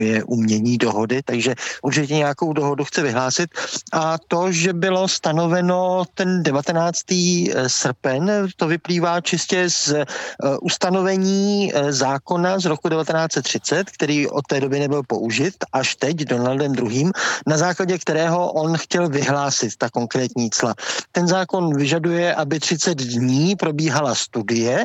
je umění dohody, takže určitě nějakou dohodu chce vyhlásit. A to, že bylo stanoveno ten 19. srpen, to vyplývá čistě z ustanovení zákona z roku 1930, který od té doby nebyl použit, až teď Donaldem II., na základě kterého on chtěl vyhlásit ta konkrétní cla. Ten zákon vyžaduje, aby 30 dní probíhala studie.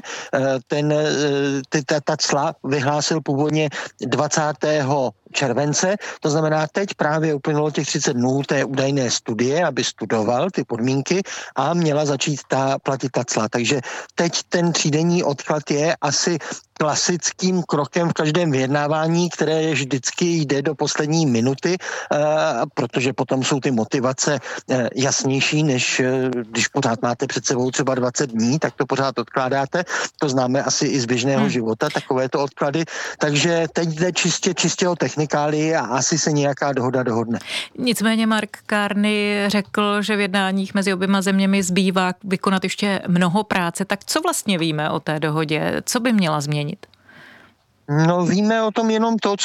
Ta cla vyhlásil původně 20. července, to znamená, teď právě uplynulo těch 30 dnů té údajné studie, aby studoval ty podmínky a měla začít platit ta cla. Takže teď ten třídenní odklad je asi klasickým krokem v každém vyjednávání, které je vždycky jde do poslední minuty, protože potom jsou ty motivace jasnější, než když pořád máte před sebou třeba 20 dní, tak to pořád odkládáte. To známe asi i z běžného života, takovéto odklady. Takže teď jde čistě o technikálii a asi se nějaká dohoda dohodne. Nicméně Mark Carney řekl, že v jednáních mezi oběma zeměmi zbývá vykonat ještě mnoho práce. Tak co vlastně víme o té dohodě? Co by měla změnit? No, víme o tom jenom to,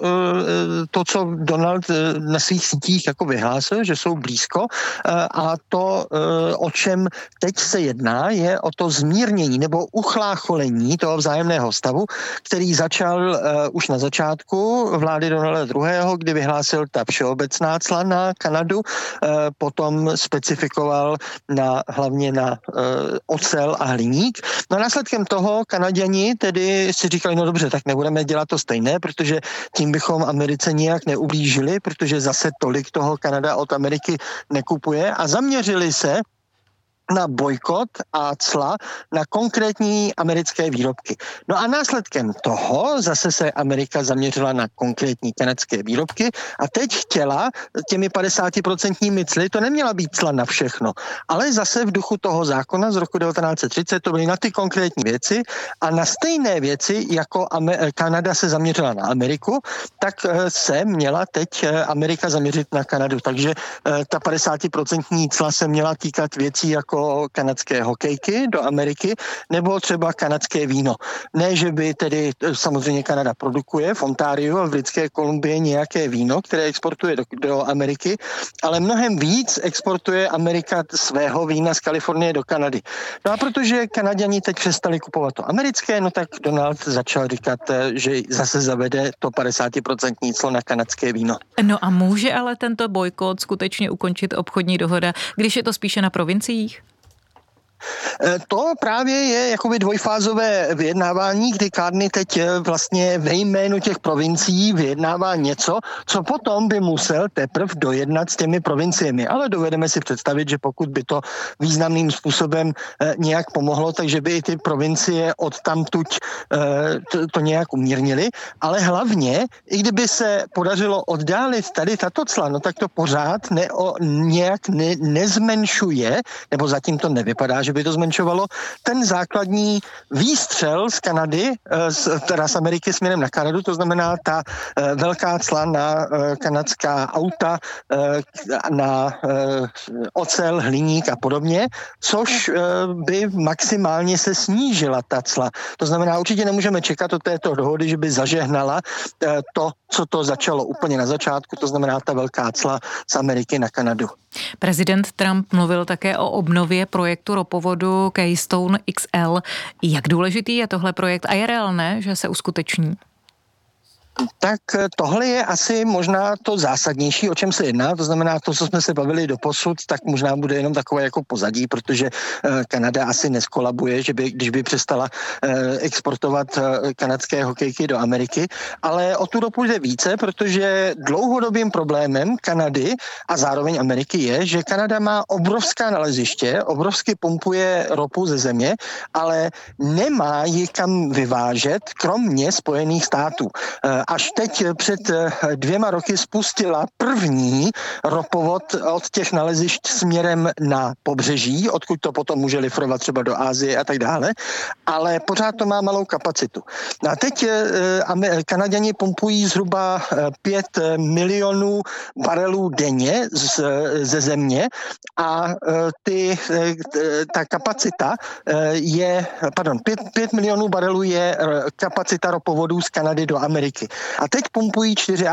co Donald na svých sítích jako vyhlásil, že jsou blízko, a to, o čem teď se jedná, je o to zmírnění nebo uchlácholení toho vzájemného stavu, který začal už na začátku vlády Donalda II., kdy vyhlásil ta všeobecná cla na Kanadu, potom specifikoval hlavně na ocel a hliník. No a následkem toho Kanaďani tedy si říkali, no dobře, tak nebudeme dělat to stejné, protože tím bychom Americe nijak neublížili, protože zase tolik toho Kanada od Ameriky nekupuje a zaměřili se na bojkot a cla na konkrétní americké výrobky. No a následkem toho zase se Amerika zaměřila na konkrétní kanadské výrobky a teď chtěla těmi 50% cly, to neměla být cla na všechno, ale zase v duchu toho zákona z roku 1930 to byly na ty konkrétní věci a na stejné věci, jako Kanada se zaměřila na Ameriku, tak se měla teď Amerika zaměřit na Kanadu. Takže ta 50% cla se měla týkat věcí jako kanadské hokejky do Ameriky, nebo třeba kanadské víno. Ne, že by tedy samozřejmě Kanada produkuje v Ontariu a v Britské Kolumbii nějaké víno, které exportuje do Ameriky, ale mnohem víc exportuje Amerika svého vína z Kalifornie do Kanady. No a protože Kanaďani teď přestali kupovat to americké, no tak Donald začal říkat, že zase zavede to 50% clo na kanadské víno. No a může ale tento bojkot skutečně ukončit obchodní dohoda, když je to spíše na provinciích? To právě je jakoby dvojfázové vyjednávání, kdy Carney teď vlastně ve jménu těch provincií vyjednává něco, co potom by musel teprve dojednat s těmi provinciemi. Ale dovedeme si představit, že pokud by to významným způsobem nějak pomohlo, takže by i ty provincie odtamtud to nějak umírnily. Ale hlavně, i kdyby se podařilo oddálit tady tato cla, no tak to pořád nějak nezmenšuje, nebo zatím to nevypadá, že by to zmenšovalo, ten základní výstřel z Kanady, teda z Ameriky směrem na Kanadu, to znamená ta velká cla na kanadská auta, na ocel, hliník a podobně, což by maximálně se snížila ta cla. To znamená, určitě nemůžeme čekat od této dohody, že by zažehnala to, co to začalo úplně na začátku, to znamená ta velká cla z Ameriky na Kanadu. Prezident Trump mluvil také o obnově projektu ropovodu Keystone XL. Jak důležitý je tohle projekt a je reálné, že se uskuteční? Tak tohle je asi možná to zásadnější, o čem se jedná, to znamená to, co jsme se bavili doposud, tak možná bude jenom takové jako pozadí, protože Kanada asi neskolabuje, že když by přestala exportovat kanadské hokejky do Ameriky, ale o tu ropu jde více, protože dlouhodobým problémem Kanady a zároveň Ameriky je, že Kanada má obrovská naleziště, obrovsky pumpuje ropu ze země, ale nemá ji kam vyvážet, kromě Spojených států. Až teď před 2 roky spustila první ropovod od těch nalezišť směrem na pobřeží, odkud to potom může lifrovat třeba do Asie a tak dále, ale pořád to má malou kapacitu. A teď Kanaďani pumpují zhruba 5 milionů barelů denně ze země a ta kapacita je, 5 milionů barelů je kapacita ropovodů z Kanady do Ameriky. A teď pumpují 4